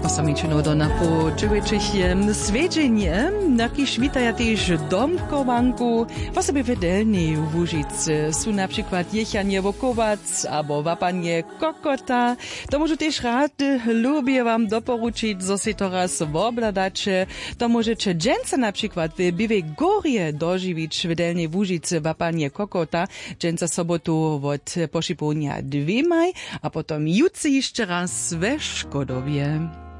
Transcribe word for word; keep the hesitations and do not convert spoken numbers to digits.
Osamičeno do napo čovečešjem svedženjem, nakiž vitaja tež domkovanku, v sobie vedelnej v Łužice sú napríklad jechanie vokovac abo vapanie kokota. To môžu tež rád ľubie vám doporučiť, zo si to raz obľadače. To môžete dženca napríklad v Bivej Górie doživiť v vedelnej v Łužice vapanie kokota, dženca sobotu od pošipúnia dvimaj a potom juci ešte raz ve Škodovie.